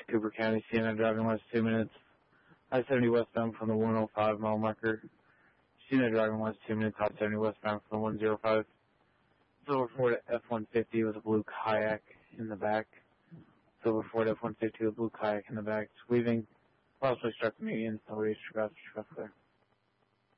Cooper County, Sienna, driving west 2 minutes. I-70 westbound from the 105 mile marker. Sienna, driving west 2 minutes. I-70 westbound from the 105. Silver Ford F-150 with a blue kayak in the back. Silver Ford F-150 with a blue kayak in the back. It's weaving. Possibly struck the median. No reach. There.